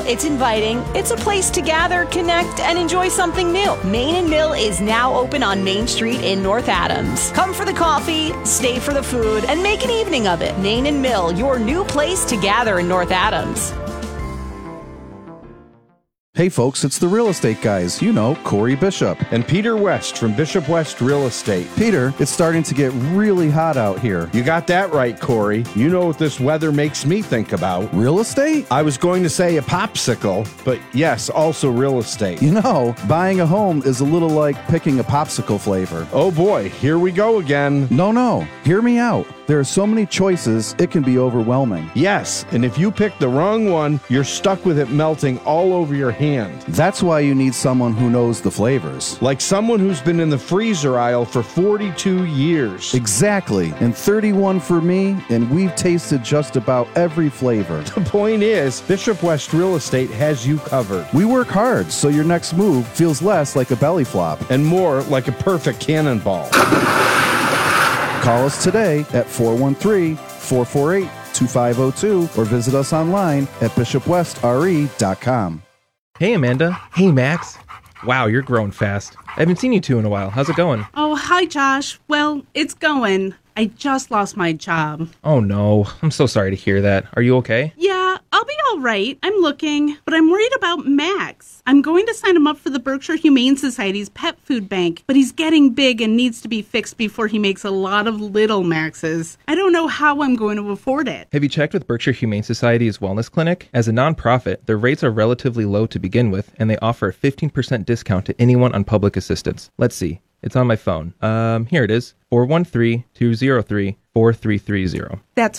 it's inviting. It's a place to gather, connect, and enjoy something new. Main and Mill is now open on Main Street in North Adams. Come for the coffee, stay for the food, and make an evening of it. Main and Mill, your new place to gather in North Adams. Hey folks, it's the real estate guys. You know, Corey Bishop. And Peter West from Bishop West Real Estate. Peter, it's starting to get really hot out here. You got that right, Corey. You know what this weather makes me think about. Real estate? I was going to say a popsicle, but yes, also real estate. You know, buying a home is a little like picking a popsicle flavor. Oh boy, here we go again. No, hear me out. There are so many choices, it can be overwhelming. Yes, and if you pick the wrong one, you're stuck with it melting all over your hand. That's why you need someone who knows the flavors. Like someone who's been in the freezer aisle for 42 years. Exactly, and 31 for me, and we've tasted just about every flavor. The point is, Bishop West Real Estate has you covered. We work hard so your next move feels less like a belly flop. And more like a perfect cannonball. Call us today at 413-448-2502 or visit us online at bishopwestre.com. Hey, Amanda. Hey, Max. Wow, you're growing fast. I haven't seen you two in a while. How's it going? Oh, hi, Josh. Well, it's going. I just lost my job. Oh, no. I'm so sorry to hear that. Are you okay? Yeah, I'll be all right. I'm looking, but I'm worried about Max. I'm going to sign him up for the Berkshire Humane Society's pet food bank, but he's getting big and needs to be fixed before he makes a lot of little Maxes. I don't know how I'm going to afford it. Have you checked with Berkshire Humane Society's Wellness Clinic? As a nonprofit, their rates are relatively low to begin with, and they offer a 15% discount to anyone on public assistance. Let's see. It's on my phone. Here it is. 413-203-4330. That's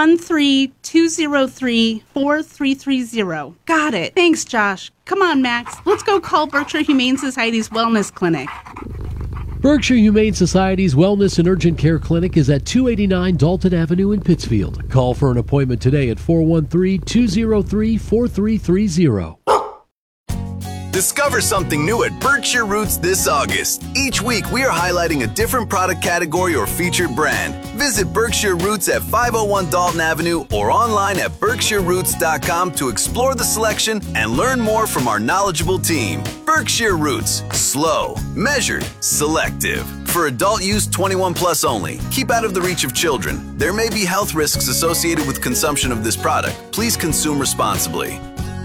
413-203-4330. Got it. Thanks, Josh. Come on, Max. Let's go call Berkshire Humane Society's Wellness Clinic. Berkshire Humane Society's Wellness and Urgent Care Clinic is at 289 Dalton Avenue in Pittsfield. Call for an appointment today at 413-203-4330. Discover something new at Berkshire Roots this August. Each week, we are highlighting a different product category or featured brand. Visit Berkshire Roots at 501 Dalton Avenue or online at berkshireRoots.com to explore the selection and learn more from our knowledgeable team. Berkshire Roots. Slow, measured, selective. For adult use, 21 plus only. Keep out of the reach of children. There may be health risks associated with consumption of this product. Please consume responsibly.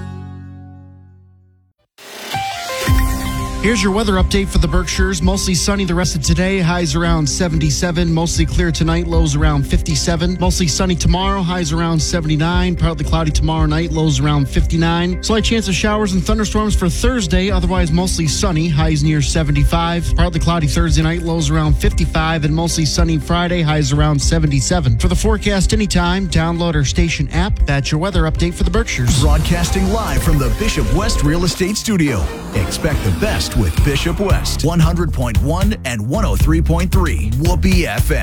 Here's your weather update for the Berkshires. Mostly sunny the rest of today. Highs around 77. Mostly clear tonight. Lows around 57. Mostly sunny tomorrow. Highs around 79. Partly cloudy tomorrow night. Lows around 59. Slight chance of showers and thunderstorms for Thursday. Otherwise mostly sunny. Highs near 75. Partly cloudy Thursday night. Lows around 55. And mostly sunny Friday. Highs around 77. For the forecast anytime, download our station app. That's your weather update for the Berkshires. Broadcasting live from the Bishop West Real Estate Studio. Expect the best with Bishop West, 100.1 and 103.3 Whoopee FM.